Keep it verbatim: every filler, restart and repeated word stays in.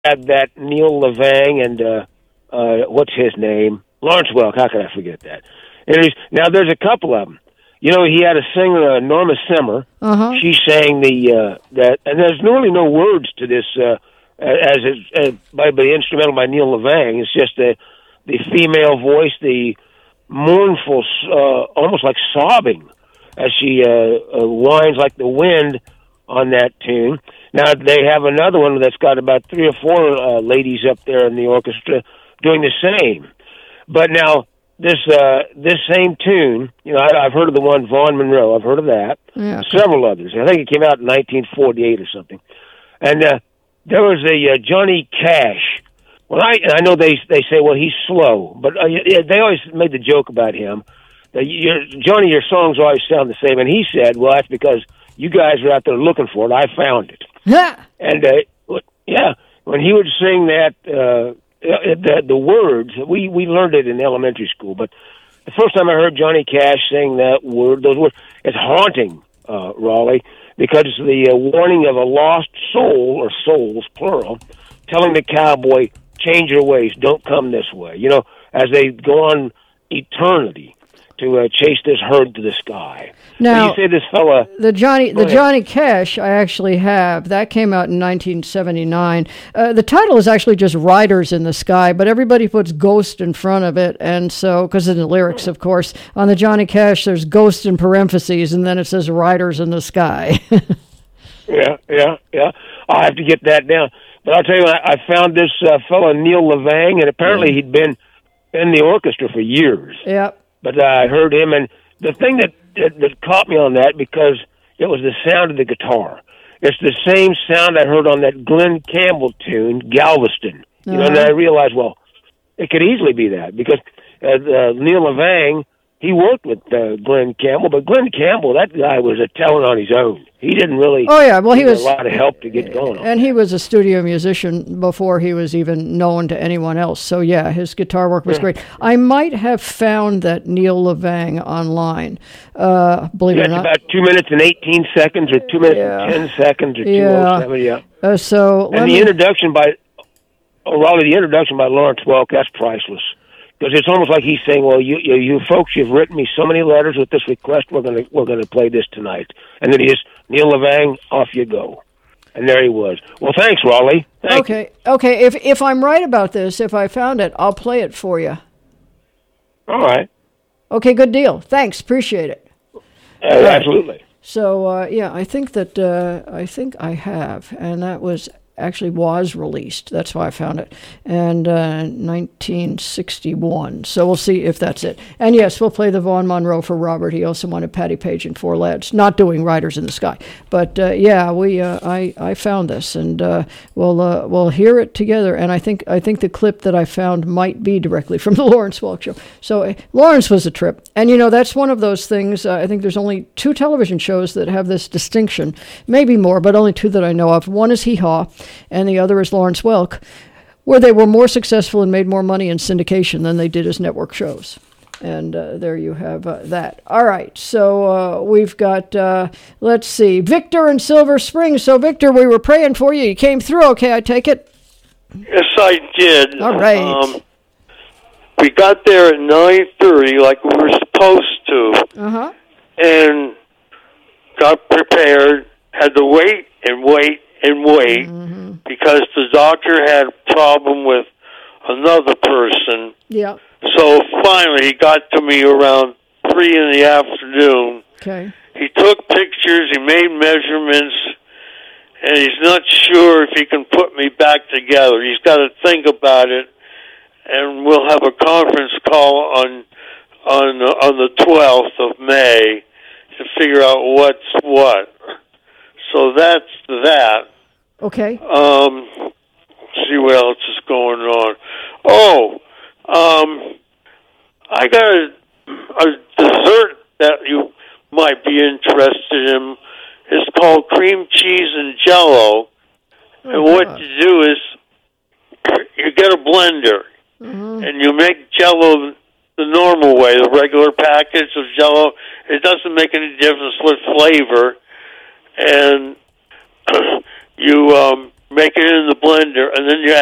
had that Neil Levang and uh, uh, what's his name? Lawrence Welk. How could I forget that? Anyways, now there's a couple of them. You know, he had a singer, uh, Norma Simmer. Uh-huh. She sang the uh, that, and there's really no words to this uh, as it's uh, by the instrumental by Neil Levang. It's just the the female voice, the mournful, uh, almost like sobbing, as she uh, uh, whines like the wind on that tune. Now they have another one that's got about three or four uh, ladies up there in the orchestra doing the same. But now. This uh, this same tune, you know, I, I've heard of the one Vaughn Monroe. I've heard of that. Yeah, okay. Several others. I think it came out in nineteen forty-eight or something. And uh, there was a uh, Johnny Cash. Well, I I know they they say, well, he's slow, but uh, they always made the joke about him. That your, Johnny, your songs always sound the same. And he said, well, that's because you guys were out there looking for it. I found it. Yeah. And uh, yeah, when he would sing that. Uh, The, the words, we, we learned it in elementary school, but the first time I heard Johnny Cash sing that word, those words, it's haunting, uh, Raleigh, because it's the uh, warning of a lost soul, or souls, plural, telling the cowboy, change your ways, don't come this way, you know, as they go on eternity to uh, chase this herd to the sky. Now, you say this fella... The Johnny the ahead. Johnny Cash I actually have. That came out in nineteen seventy-nine. Uh, the title is actually just Riders in the Sky, but everybody puts Ghost in front of it, and so, because of the lyrics, of course. On the Johnny Cash, there's Ghost in parentheses, and then it says Riders in the Sky. yeah, yeah, yeah. I'll have to get that down. But I'll tell you, I, I found this uh, fellow, Neil Levang, and apparently yeah. he'd been in the orchestra for years. Yeah. But uh, I heard him, and the thing that, that that caught me on that, because it was the sound of the guitar. It's the same sound I heard on that Glenn Campbell tune, Galveston. You Uh-huh. know, and I realized, well, it could easily be that, because uh, uh, Neil Levang, he worked with uh, Glenn Campbell, but Glenn Campbell, that guy was a talent on his own. He didn't really oh, yeah. well, he need was a lot of help to get going on. And he was a studio musician before he was even known to anyone else. So, yeah, his guitar work was Yeah. great. I might have found that Neil Levang online, uh, believe Yeah, it or it's not. about two minutes and eighteen seconds, or two minutes Yeah. and ten seconds, or Yeah. two oh seven, yeah. Uh, so, let And the me- introduction by, oh, Raleigh, the introduction by Lawrence Welk, that's priceless. Because it's almost like he's saying, well, you, you you folks, you've written me so many letters with this request, we're going to we're gonna play this tonight. And then he just, Neil Levang, off you go. And there he was. Well, thanks, Raleigh. Thank okay, okay. If if I'm right about this, if I found it, I'll play it for you. you. All right. Okay, good deal. Thanks, appreciate it. Uh, Absolutely. So uh, yeah, I think that uh, I think I have, and that was actually was released. That's why I found it, and uh, nineteen sixty-one. So we'll see if that's it. And yes, we'll play the Vaughn Monroe for Robert. He also wanted Patty Page and Four Lads, not doing Riders in the Sky. But uh, yeah, we uh, I I found this, and uh, we'll uh, we'll hear it together. And I think I think the clip that I found might be directly from the Lawrence Welk show. So uh, Lawrence was a trip, and you know that's one of those things. Uh, I think there's only two television shows that have this distinction, maybe more, but only two that I know of. One is Hee Haw, and the other is Lawrence Welk, where they were more successful and made more money in syndication than they did as network shows. And uh, there you have uh, that. All right, so uh, we've got, uh, let's see, Victor in Silver Springs. So, Victor, we were praying for you. You came through okay, I take it? Yes, I did. All right. Um, we got there at nine thirty like we were supposed to. Uh-huh. And got prepared, had to wait and wait and wait Mm-hmm. because the doctor had a problem with another person. Yeah. So finally he got to me around three in the afternoon. Okay. He took pictures, he made measurements, and he's not sure if he can put me back together. He's got to think about it, and we'll have a conference call on on uh, on the twelfth of May to figure out what's what. So that's that. Okay. Um, see what else is going on. Oh, um, I got a, a dessert that you might be interested in. It's called cream cheese and Jell-O. Oh, and what God. you do is you get a blender Mm-hmm. and you make Jell-O the normal way, the regular package of Jell-O. It doesn't make any difference what flavor. And you um, make it in the blender, and then you